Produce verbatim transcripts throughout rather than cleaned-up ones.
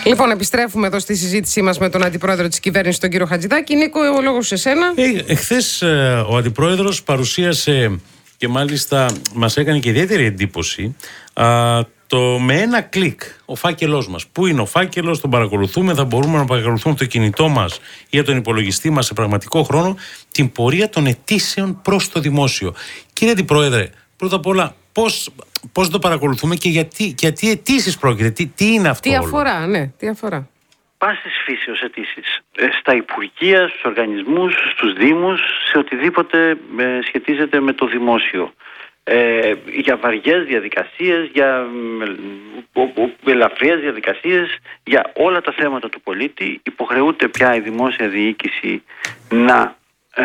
Λοιπόν, επιστρέφουμε εδώ στη συζήτησή μας με τον Αντιπρόεδρο της Κυβέρνησης, τον κύριο Χατζηδάκη. Νίκο, ο λόγος σε σένα. Ε, εχθές ε, ο Αντιπρόεδρος παρουσίασε και μάλιστα μας έκανε και ιδιαίτερη εντύπωση α, το με ένα κλικ ο φάκελός μας. Πού είναι ο φάκελος, τον παρακολουθούμε, θα μπορούμε να παρακολουθούμε το κινητό μας ή από τον υπολογιστή μας σε πραγματικό χρόνο την πορεία των αιτήσεων προς το δημόσιο. Κύριε Αντιπρόεδρε, πρώτα απ' όλα, πώς, πώς το παρακολουθούμε και γιατί, γιατί αιτήσεις πρόκειται, τι, τι είναι αυτό? Τι όλο? αφορά, ναι, τι αφορά. Πάσης φύσεως αιτήσεις. Στα υπουργεία, στους οργανισμούς, στους δήμους, σε οτιδήποτε σχετίζεται με το δημόσιο. Ε, για βαριές διαδικασίες, για ελαφριές διαδικασίες, για όλα τα θέματα του πολίτη υποχρεούται πια η δημόσια διοίκηση να, ε,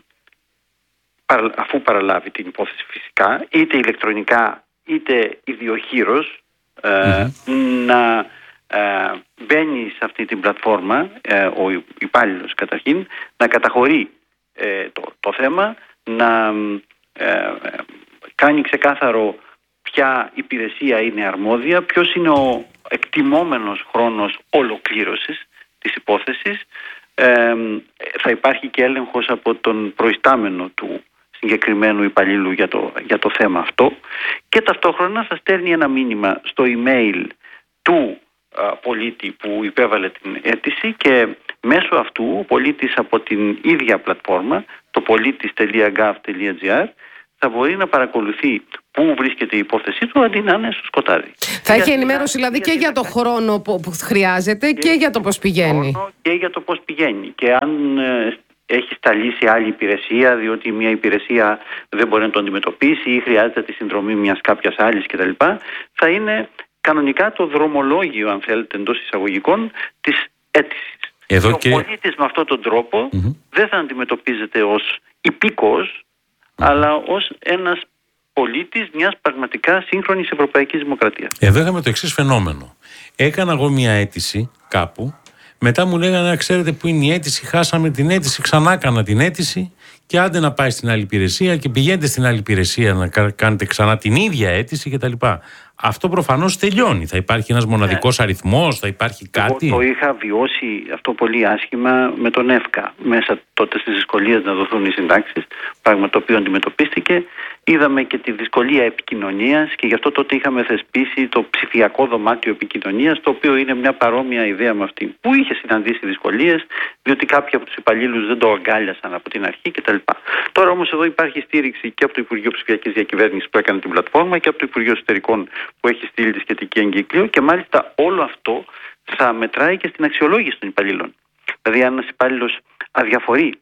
αφού παραλάβει την υπόθεση φυσικά, είτε ηλεκτρονικά είτε ιδιοχείρος, ε, mm-hmm. να ε, μπαίνει σε αυτή την πλατφόρμα, ε, ο υπάλληλος καταρχήν, να καταχωρεί ε, το, το θέμα, να ε, κάνει ξεκάθαρο ποια υπηρεσία είναι αρμόδια, ποιος είναι ο εκτιμόμενος χρόνος ολοκλήρωσης της υπόθεσης. Ε, θα υπάρχει και έλεγχος από τον προϊστάμενο του συγκεκριμένου υπαλλήλου για το, για το θέμα αυτό και ταυτόχρονα θα στέλνει ένα μήνυμα στο email του α, πολίτη που υπέβαλε την αίτηση και μέσω αυτού ο πολίτης από την ίδια πλατφόρμα, το πολίτης τελεία γκοβ τελεία τζι άρ, θα μπορεί να παρακολουθεί πού βρίσκεται η υπόθεσή του αντί να είναι στο σκοτάδι. Θα έχει ενημέρωση δηλαδή και για το χρόνο που χρειάζεται και, και για το πώς πηγαίνει. Και για το πώς πηγαίνει. Και αν ε, έχει σταλεί σε άλλη υπηρεσία, διότι μια υπηρεσία δεν μπορεί να το αντιμετωπίσει ή χρειάζεται τη συνδρομή μιας κάποιας άλλης κτλ., θα είναι κανονικά το δρομολόγιο, αν θέλετε, εντός εισαγωγικών, της αίτησης. Εδώ και... Ο πολίτης με αυτόν τον τρόπο mm-hmm. δεν θα αντιμετωπίζεται ως υπήκοος, αλλά ως ένας πολίτης μιας πραγματικά σύγχρονης ευρωπαϊκής δημοκρατίας. Εδώ είχαμε το εξής φαινόμενο. Έκανα εγώ μια αίτηση κάπου, μετά μου λέγανε, ξέρετε που είναι η αίτηση, χάσαμε την αίτηση, ξανά έκανα την αίτηση και άντε να πάει στην άλλη υπηρεσία και πηγαίνετε στην άλλη υπηρεσία να κάνετε ξανά την ίδια αίτηση κτλ. Αυτό προφανώς τελειώνει. Θα υπάρχει ένας μοναδικός ναι. αριθμός, θα υπάρχει κάτι. Εγώ το είχα βιώσει αυτό πολύ άσχημα με τον ΕΦΚΑ. Μέσα τότε στις δυσκολίες να δοθούν οι συντάξεις, πράγμα το οποίο αντιμετωπίστηκε. Είδαμε και τη δυσκολία επικοινωνίας και γι' αυτό τότε είχαμε θεσπίσει το ψηφιακό δωμάτιο επικοινωνίας, το οποίο είναι μια παρόμοια ιδέα με αυτή που είχε συναντήσει δυσκολίες, διότι κάποιοι από τους υπαλλήλους δεν το αγκάλιασαν από την αρχή κτλ. Τώρα όμως εδώ υπάρχει στήριξη και από το Υπουργείο Ψηφιακής Διακυβέρνησης που έκανε την πλατφόρμα και από το Υπουργείο Εσωτερικών που έχει στείλει τη σχετική εγκύκλιο και μάλιστα όλο αυτό θα μετράει και στην αξιολόγηση των υπαλλήλων. Δηλαδή, αν ένας υπάλληλος αδιαφορεί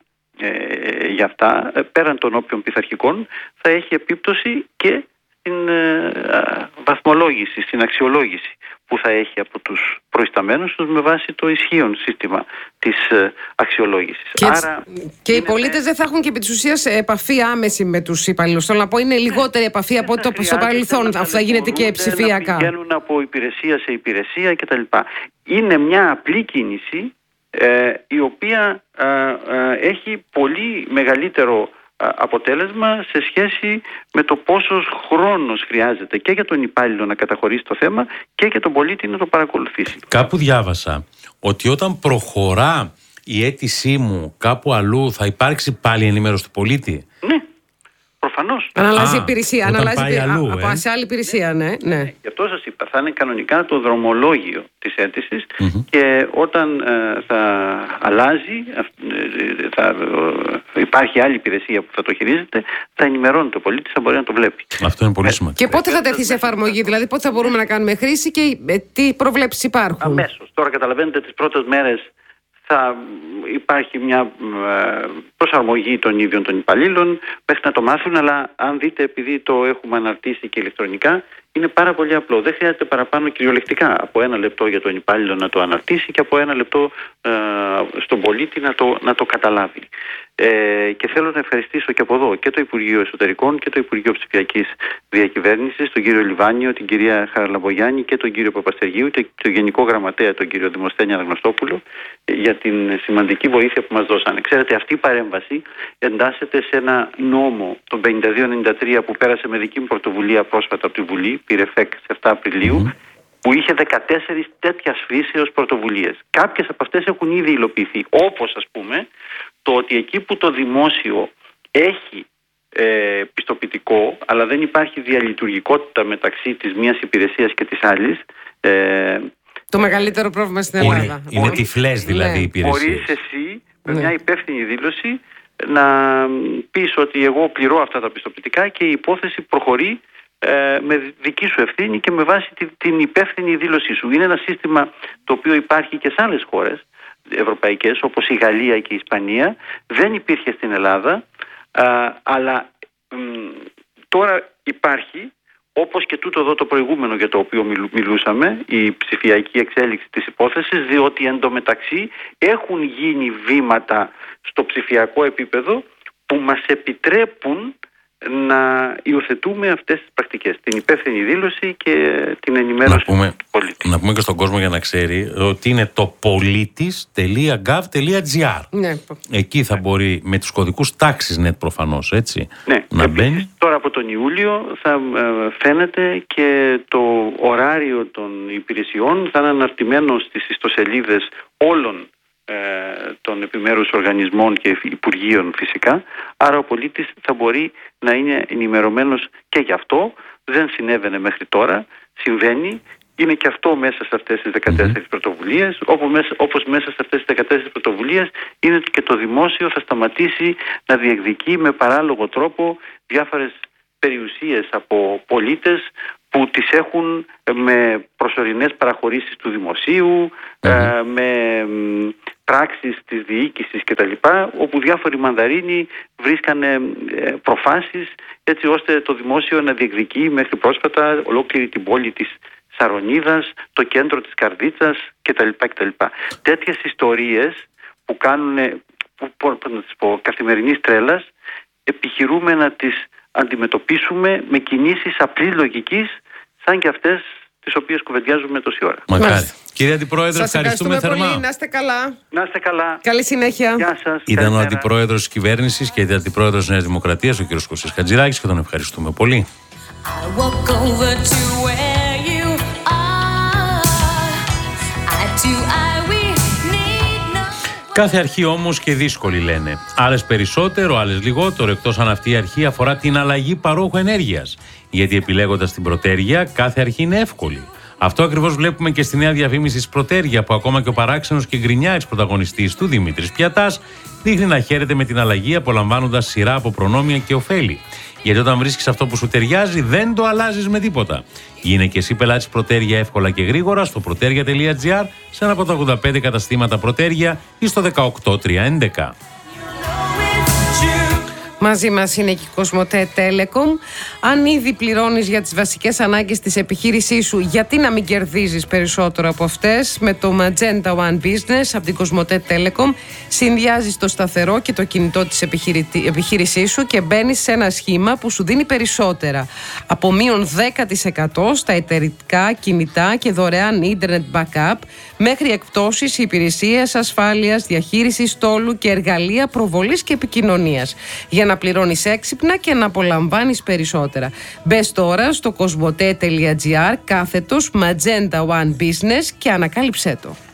ε, για αυτά, ε, πέραν των όποιων πειθαρχικών, θα έχει επίπτωση και στην ε, βαθμολόγηση, στην αξιολόγηση που θα έχει από τους προϊσταμένους τους με βάση το ισχύον σύστημα της ε, αξιολόγησης. Και, Άρα, και οι πολίτες δεν θα έχουν και επί της ουσίας επαφή άμεση με τους υπαλλήλους. Θέλω να πω, είναι λιγότερη επαφή από το στο παρελθόν. Αυτό θα γίνεται και ψηφιακά. Να πηγαίνουν από υπηρεσία σε υπηρεσία κτλ. Είναι μια απλή κίνηση ε, η οποία ε, ε, έχει πολύ μεγαλύτερο αποτέλεσμα σε σχέση με το πόσος χρόνος χρειάζεται και για τον υπάλληλο να καταχωρήσει το θέμα και για τον πολίτη να το παρακολουθήσει. Κάπου διάβασα ότι όταν προχωρά η αίτησή μου κάπου αλλού θα υπάρξει πάλι ενημέρωση του πολίτη. Ναι, προφανώς. Αν αλλάζει υπηρεσία, αν αλλάζει πάει αλλού, α, ε. σε άλλη υπηρεσία, ναι. ναι. ναι. Γι' αυτό σας είπα, θα είναι κανονικά το δρομολόγιο της αίτησης mm-hmm. και όταν ε, θα αλλάζει, ε, θα ε, υπάρχει άλλη υπηρεσία που θα το χειρίζεται, θα ενημερώνει το πολίτη, θα μπορεί να το βλέπει. Αυτό είναι πολύ σημαντικό. Και πότε θα τεθεί σε εφαρμογή, δηλαδή πότε θα μπορούμε να κάνουμε χρήση και ε, τι προβλέψεις υπάρχουν? Αμέσως. Τώρα καταλαβαίνετε τις πρώτες μέρες θα υπάρχει μια προσαρμογή των ίδιων των υπαλλήλων μέχρι να το μάθουν, αλλά αν δείτε, επειδή το έχουμε αναρτήσει και ηλεκτρονικά, είναι πάρα πολύ απλό. Δεν χρειάζεται παραπάνω κυριολεκτικά από ένα λεπτό για τον υπάλληλο να το αναρτήσει και από ένα λεπτό ε, στον πολίτη να το, να το καταλάβει. Ε, και θέλω να ευχαριστήσω και από εδώ και το Υπουργείο Εσωτερικών και το Υπουργείο Ψηφιακής Διακυβέρνησης, τον κύριο Λιβάνιο, την κυρία Χαραλαμπογιάννη και τον κύριο Παπαστεργίου και τον Γενικό Γραμματέα, τον κύριο Δημοσθένη Αναγνωστόπουλο, για την σημαντική βοήθεια που μας δώσανε. Ξέρετε, αυτή η παρέμβαση εντάσσεται σε ένα νόμο, τον πενήντα δύο ενενήντα τρία, που πέρασε με δική μου πρωτοβουλία πρόσφατα από τη Βουλή, πήρε εφέκ στις επτά Απριλίου, mm-hmm. που είχε δεκατέσσερις τέτοιας φύσεως πρωτοβουλίες. Κάποιες από αυτές έχουν ήδη υλοποιηθεί, όπως ας πούμε το ότι εκεί που το δημόσιο έχει ε, πιστοποιητικό, αλλά δεν υπάρχει διαλειτουργικότητα μεταξύ της μίας υπηρεσίας και της άλλης. Ε, το μεγαλύτερο πρόβλημα στην Ελλάδα. Είναι, είναι τυφλές δηλαδή οι υπηρεσίες. Μπορείς εσύ με ναι. μια υπεύθυνη δήλωση να πεις ότι εγώ πληρώ αυτά τα πιστοποιητικά και η υπόθεση προχωρεί ε, με δική σου ευθύνη και με βάση την, την υπεύθυνη δήλωσή σου. Είναι ένα σύστημα το οποίο υπάρχει και σε άλλες χώρες ευρωπαϊκές, όπως η Γαλλία και η Ισπανία. Δεν υπήρχε στην Ελλάδα, α, αλλά μ, τώρα υπάρχει, όπως και τούτο εδώ το προηγούμενο για το οποίο μιλούσαμε, η ψηφιακή εξέλιξη της υπόθεσης, διότι εντωμεταξύ έχουν γίνει βήματα στο ψηφιακό επίπεδο που μας επιτρέπουν να υιοθετούμε αυτές τις πρακτικές, την υπεύθυνη δήλωση και την ενημέρωση να πούμε, του πολίτη. Να πούμε και στον κόσμο για να ξέρει ότι είναι το πολίτης τελεία γκαβ τελεία τζι άρ. Ναι. Εκεί θα μπορεί με τους κωδικούς TaxisNet προφανώς, έτσι, ναι, να μπαίνει. Τώρα από τον Ιούλιο θα ε, φαίνεται και το ωράριο των υπηρεσιών θα είναι αναρτημένο στις ιστοσελίδες όλων των επιμέρους οργανισμών και υπουργείων φυσικά, άρα ο πολίτης θα μπορεί να είναι ενημερωμένος και γι' αυτό. Δεν συνέβαινε μέχρι τώρα, συμβαίνει, είναι και αυτό μέσα σε αυτές τις δεκατέσσερις mm-hmm. πρωτοβουλίες, όπως μέσα, όπως μέσα σε αυτές τις δεκατέσσερις πρωτοβουλίες είναι και το δημόσιο θα σταματήσει να διεκδικεί με παράλογο τρόπο διάφορες περιουσίες από πολίτες που τις έχουν με προσωρινές παραχωρήσεις του δημοσίου, mm-hmm. ε, με πράξεις της διοίκησης κτλ., όπου διάφοροι μανδαρίνοι βρίσκανε ε, προφάσεις έτσι ώστε το δημόσιο να διεκδικεί μέχρι πρόσφατα ολόκληρη την πόλη της Σαρονίδας, το κέντρο της Καρδίτσας κτλ. κτλ. Τέτοιες ιστορίες που κάνουν, που, που, να τις πω, καθημερινής τρέλας, επιχειρούμε να τις αντιμετωπίσουμε με κινήσεις απλής λογικής, σαν και αυτές τις οποίες κουβεντιάζουμε τόση ώρα. Μακάρι. Κύριε Αντιπρόεδρε, σας ευχαριστούμε, ευχαριστούμε θερμά. πολύ. Να είστε καλά. Να είστε καλά. Καλή συνέχεια. Γεια σας. Ήταν καλημέρα. ο Αντιπρόεδρος της Κυβέρνησης και Αντιπρόεδρος Νέας Δημοκρατίας, ο κ. Κωστής Χατζηδάκης, και τον ευχαριστούμε πολύ. Κάθε αρχή όμως και δύσκολη λένε. Άλλες περισσότερο, άλλες λιγότερο, εκτός αν αυτή η αρχή αφορά την αλλαγή παρόχου ενέργειας. Γιατί επιλέγοντας την Πρωτέργεια, κάθε αρχή είναι εύκολη. Αυτό ακριβώς βλέπουμε και στη νέα διαφήμιση της Πρωτέργεια, που ακόμα και ο παράξενος και γκρινιάρης πρωταγωνιστής του, Δημήτρης Πιατάς, δείχνει να χαίρεται με την αλλαγή, απολαμβάνοντας σειρά από προνόμια και ωφέλη. Γιατί όταν βρίσκεις αυτό που σου ταιριάζει, δεν το αλλάζεις με τίποτα. Γίνε και εσύ πελάτης Πρωτέργεια εύκολα και γρήγορα στο πρωτέργεια τελεία τζι άρ, σε ένα από τα ογδόντα πέντε καταστήματα Πρωτέργεια ή στο δεκαοκτώ τριακόσια έντεκα. Μαζί μας είναι και η Κοσμοτέ Telecom. Αν ήδη πληρώνεις για τις βασικές ανάγκες της επιχείρησής σου, γιατί να μην κερδίζεις περισσότερο από αυτές? Με το Magenta One Business από την Κοσμοτέ Telecom συνδυάζεις το σταθερό και το κινητό της επιχείρησής σου και μπαίνεις σε ένα σχήμα που σου δίνει περισσότερα. Από μείον δέκα τοις εκατό στα εταιρικά κινητά και δωρεάν ίντερνετ backup, μέχρι εκπτώσεις, υπηρεσίες ασφάλειας, διαχείρισης στόλου και εργαλεία προβολής και επικοινωνίας. Για να πληρώνεις έξυπνα και να απολαμβάνεις περισσότερα. Μπες τώρα στο κοσμοτέ τελεία τζι άρ κάθετος Magenta One Business και ανακάλυψέ το.